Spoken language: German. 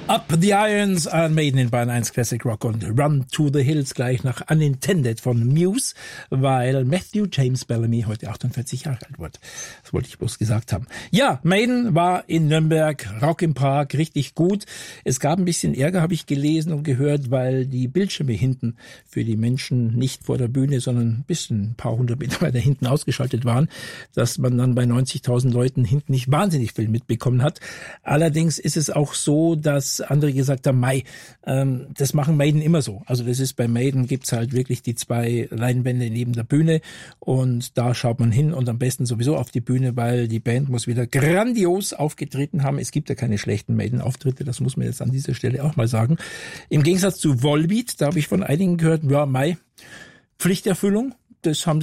Up the Irons, Iron Maiden in Bayern 1 Classic Rock und Run to the Hills gleich nach Unintended von Muse, weil Matthew James Bellamy heute 48 Jahre alt wird. Das wollte ich bloß gesagt haben. Ja, Maiden war in Nürnberg, Rock im Park, richtig gut. Es gab ein bisschen Ärger, habe ich gelesen und gehört, weil die Bildschirme hinten für die Menschen nicht vor der Bühne, sondern ein paar hundert Meter weiter hinten ausgeschaltet waren, dass man dann bei 90.000 Leuten hinten nicht wahnsinnig viel mitbekommen hat. Allerdings ist es auch so, dass andere gesagt haben, das machen Maiden immer so. Also das ist bei Maiden gibt's halt wirklich die 2 Leinwände neben der Bühne und da schaut man hin und am besten sowieso auf die Bühne, weil die Band muss wieder grandios aufgetreten haben. Es gibt ja keine schlechten Maiden-Auftritte, das muss man jetzt an dieser Stelle auch mal sagen. Im Gegensatz zu Volbeat, da habe ich von einigen gehört, ja, Pflichterfüllung, das haben